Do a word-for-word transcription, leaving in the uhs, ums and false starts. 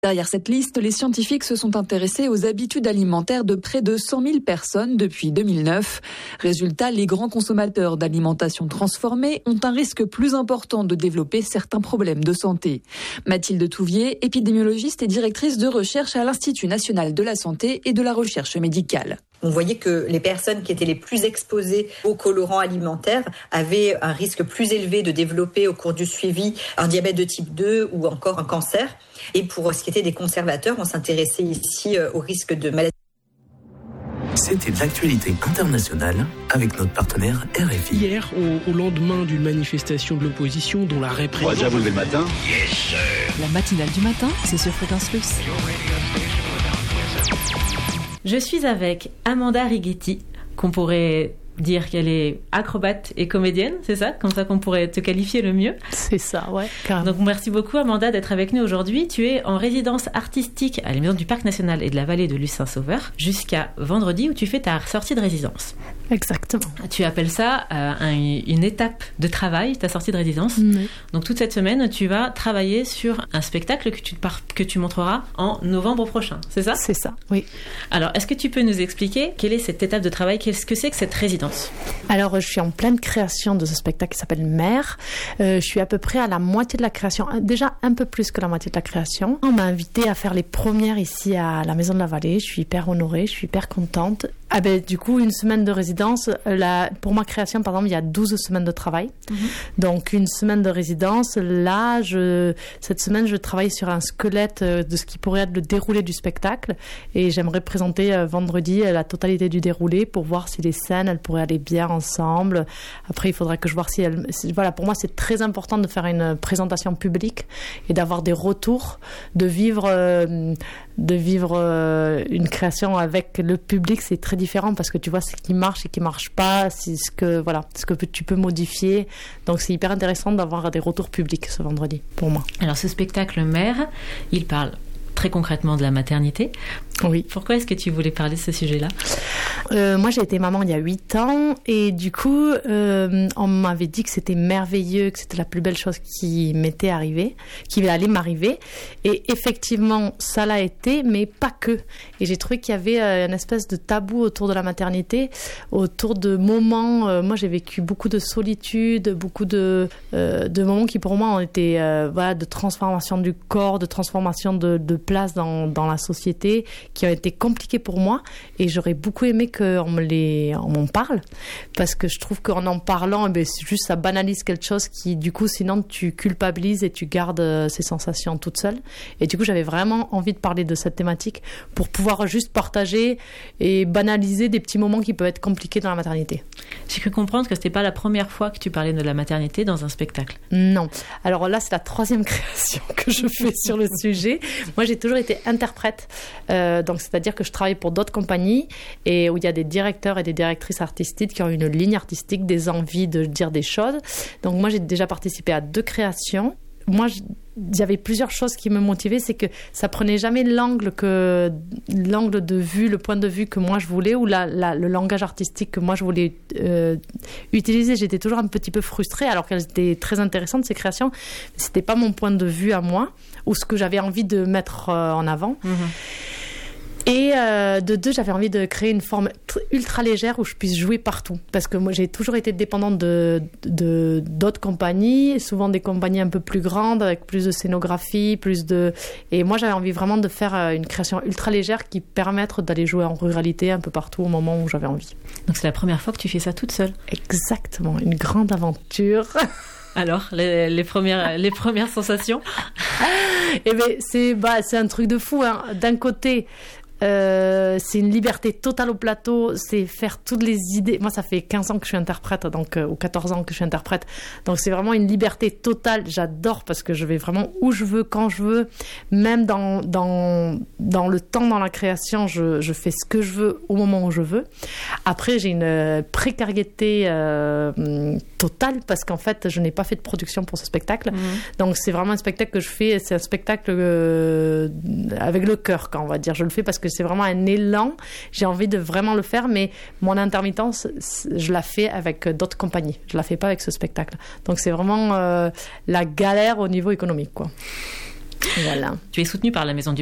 Derrière cette liste, les scientifiques se sont intéressés aux habitudes alimentaires de près de cent mille personnes depuis deux mille neuf. Résultat, les grands consommateurs d'alimentation transformée ont un risque plus important de développer certains problèmes de santé. Mathilde Touvier, épidémiologiste et directrice de recherche à l'Institut national de la santé et de la recherche médicale. On voyait que les personnes qui étaient les plus exposées aux colorants alimentaires avaient un risque plus élevé de développer au cours du suivi un diabète de type deux ou encore un cancer. Et pour ce qui était des conservateurs, on s'intéressait ici au risque de maladie. C'était de l'actualité internationale avec notre partenaire R F I. Hier, au, au lendemain d'une manifestation de l'opposition dont la répression... On va déjà vous lever le matin. Yes, sir. La matinale du matin, c'est sur Fréquence Plus. Je suis avec Amanda Righetti, qu'on pourrait dire qu'elle est acrobate et comédienne, c'est ça ? Comme ça qu'on pourrait te qualifier le mieux. C'est ça, ouais, carrément. Donc merci beaucoup Amanda d'être avec nous aujourd'hui. Tu es en résidence artistique à la Maison du Parc National et de la Vallée de Luce-Saint-Sauveur jusqu'à vendredi où tu fais ta sortie de résidence. Exactement. Tu appelles ça euh, un, une étape de travail, ta sortie de résidence. Mmh. Donc toute cette semaine, tu vas travailler sur un spectacle que tu, que tu montreras en novembre prochain, c'est ça ? C'est ça, oui. Alors, est-ce que tu peux nous expliquer quelle est cette étape de travail ? Qu'est-ce que c'est que cette résidence ? Alors, je suis en pleine création de ce spectacle qui s'appelle Mère. Euh, je suis à peu près à la moitié de la création, déjà un peu plus que la moitié de la création. On m'a invité à faire les premières ici à la Maison de la Vallée. Je suis hyper honorée, je suis hyper contente. Ah ben, du coup, une semaine de résidence, là, pour ma création, par exemple, il y a douze semaines de travail. Mm-hmm. Donc, une semaine de résidence, là, je, cette semaine, je travaille sur un squelette de ce qui pourrait être le déroulé du spectacle. Et j'aimerais présenter euh, vendredi la totalité du déroulé pour voir si les scènes, elles pourraient aller bien ensemble. Après, il faudra que je vois si elles... Voilà, pour moi, c'est très important de faire une présentation publique et d'avoir des retours, de vivre... Euh, de vivre euh, une création avec le public, c'est très différent parce que tu vois ce qui marche et qui marche pas, c'est ce que voilà, ce que tu peux modifier. Donc c'est hyper intéressant d'avoir des retours publics ce vendredi pour moi. Alors ce spectacle Mère, il parle très concrètement de la maternité. Oui. Pourquoi est-ce que tu voulais parler de ce sujet-là ? euh, Moi, j'ai été maman il y a huit ans et du coup, euh, on m'avait dit que c'était merveilleux, que c'était la plus belle chose qui m'était arrivée, qui allait m'arriver. Et effectivement, ça l'a été, mais pas que. Et j'ai trouvé qu'il y avait euh, une espèce de tabou autour de la maternité, autour de moments. Euh, moi, j'ai vécu beaucoup de solitude, beaucoup de, euh, de moments qui pour moi ont été euh, voilà, de transformation du corps, de transformation de, de place dans, dans la société, qui ont été compliqués pour moi et j'aurais beaucoup aimé qu'on me les, on m'en parle parce que je trouve qu'en en parlant, eh bien, c'est juste ça banalise quelque chose qui du coup sinon tu culpabilises et tu gardes ces sensations toute seule et du coup j'avais vraiment envie de parler de cette thématique pour pouvoir juste partager et banaliser des petits moments qui peuvent être compliqués dans la maternité. J'ai cru comprendre que c'était pas la première fois que tu parlais de la maternité dans un spectacle. Non. Alors là c'est la troisième création que je fais sur le sujet. Moi j'ai toujours été interprète euh, donc c'est-à-dire que je travaille pour d'autres compagnies et où il y a des directeurs et des directrices artistiques qui ont une ligne artistique, des envies de dire des choses. Donc moi j'ai déjà participé à deux créations. Moi il y avait plusieurs choses qui me motivaient, c'est que ça prenait jamais l'angle que l'angle de vue, le point de vue que moi je voulais ou la, la, le langage artistique que moi je voulais euh, utiliser. J'étais toujours un petit peu frustrée alors qu'elles étaient très intéressantes ces créations, mais c'était pas mon point de vue à moi ou ce que j'avais envie de mettre euh, en avant. Mmh. Et euh, de deux, j'avais envie de créer une forme ultra légère où je puisse jouer partout. Parce que moi, j'ai toujours été dépendante de, de, d'autres compagnies, souvent des compagnies un peu plus grandes, avec plus de scénographie, plus de... Et moi, j'avais envie vraiment de faire une création ultra légère qui permette d'aller jouer en ruralité un peu partout au moment où j'avais envie. Donc c'est la première fois que tu fais ça toute seule ? Exactement, une grande aventure. Alors, les, les, premières, les premières sensations ? Eh bien, c'est, bah, c'est un truc de fou. Hein. D'un côté... Euh, c'est une liberté totale au plateau, c'est faire toutes les idées. Moi, ça fait quinze ans que je suis interprète, donc, euh, ou quatorze ans que je suis interprète. Donc, c'est vraiment une liberté totale. J'adore parce que je vais vraiment où je veux, quand je veux. Même dans, dans, dans le temps, dans la création, je, je fais ce que je veux au moment où je veux. Après, j'ai une précarité euh, totale parce qu'en fait, je n'ai pas fait de production pour ce spectacle. Mmh. Donc, c'est vraiment un spectacle que je fais. C'est un spectacle euh, avec le cœur, quand on va dire. Je le fais parce que c'est vraiment un élan, j'ai envie de vraiment le faire, mais mon intermittence, je la fais avec d'autres compagnies, je la fais pas avec ce spectacle. Donc c'est vraiment euh, la galère au niveau économique, quoi. Voilà. Tu es soutenue par la Maison du